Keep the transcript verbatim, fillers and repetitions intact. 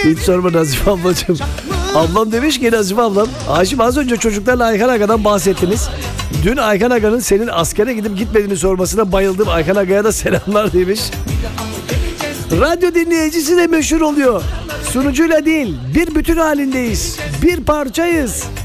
Hiç sorma Nazife ablacığım. Ablam demiş ki Nazife ablam. Haşim az önce çocuklarla Aykan Aga'dan bahsettiniz. Dün Aykan Aga'nın senin askere gidip gitmediğini sormasına bayıldım. Aykan Aga'ya da selamlar demiş. Radyo dinleyicisi de meşhur oluyor. Sunucuyla değil, bir bütün halindeyiz. Bir parçayız.